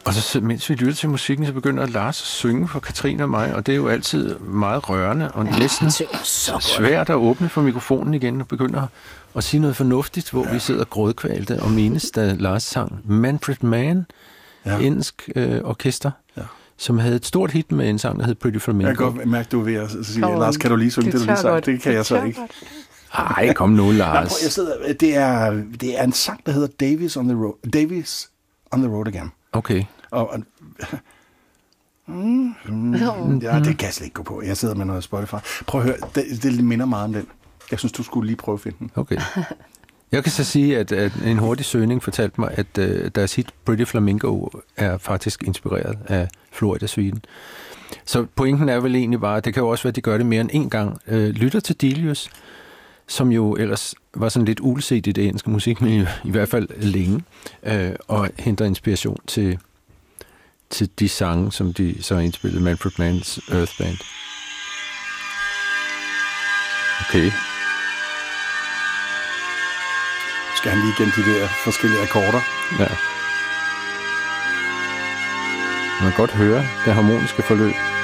Og så mens vi lytter til musikken, så begynder Lars at synge for Katrine og mig, og det er jo altid meget rørende, og næsten svært at åbne for mikrofonen igen og begynder at sige noget fornuftigt, hvor vi sidder grådkvalte og mindes, da Lars sang Manfred Mann, engelsk orkester, som havde et stort hit med en sang, der hed Pretty Flamingo. Jeg kan godt mærke, du er ved at sige, Lars, kan du lige synge det, du lige sang? Det kan jeg så ikke. Ej, kom nu, Lars. Det er en sang, der hedder Davis on the Road Again. Okay. Det kan jeg slet ikke gå på. Jeg sidder med noget Spotify. Prøv at høre, det minder meget om den. Jeg synes, du skulle lige prøve at finde den. Okay. Jeg kan så sige, at en hurtig søgning fortalte mig, at deres hit Pretty Flamingo er faktisk inspireret af Florida-suiten. Så pointen er vel egentlig bare, at det kan jo også være, at de gør det mere end en gang. Lytter til Delius, som jo ellers var sådan lidt uleset i det engelske musikmiljø, i hvert fald længe, og henter inspiration til de sange, som de så indspillede, Manfred Mann's Earth Band. Okay. Skal han lige igen de der forskellige akkorder? Ja. Man kan godt høre det harmoniske forløb.